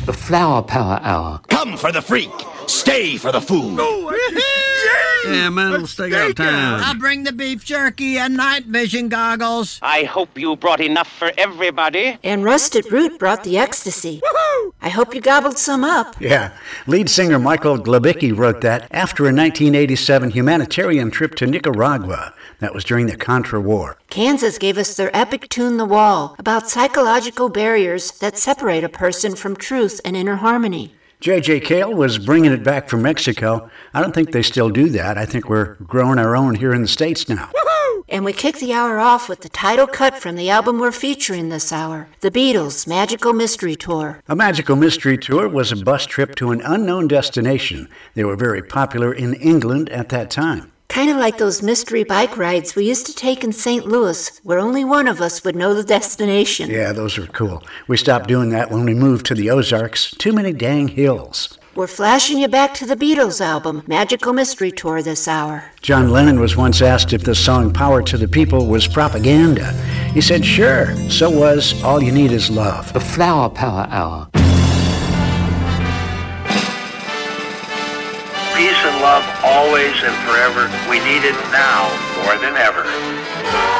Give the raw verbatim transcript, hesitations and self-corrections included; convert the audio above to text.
The Flower Power Hour. Come for the freak, stay for the food. Yeah, man, let's take our time. I'll bring the beef jerky and night vision goggles. I hope you brought enough for everybody. And Rusted Root brought the ecstasy. Woohoo! I hope you gobbled some up. Yeah, lead singer Michael Glabicki wrote that after a nineteen eighty-seven humanitarian trip to Nicaragua. That was during the Contra War. Kansas gave us their epic tune The Wall, about psychological barriers that separate a person from truth and inner harmony. J J. Cale was bringing it back from Mexico. I don't think they still do that. I think we're growing our own here in the States now. Woohoo! And we kick the hour off with the title cut from the album we're featuring this hour, The Beatles' Magical Mystery Tour. A Magical Mystery Tour was a bus trip to an unknown destination. They were very popular in England at that time. Kind of like those mystery bike rides we used to take in Saint Louis, where only one of us would know the destination. Yeah, those were cool. We stopped doing that when we moved to the Ozarks. Too many dang hills. We're flashing you back to the Beatles album, Magical Mystery Tour, this hour. John Lennon was once asked if the song Power to the People was propaganda. He said, sure, so was All You Need Is Love. The Flower Power Hour. Peace and love always and forever. We need it now more than ever.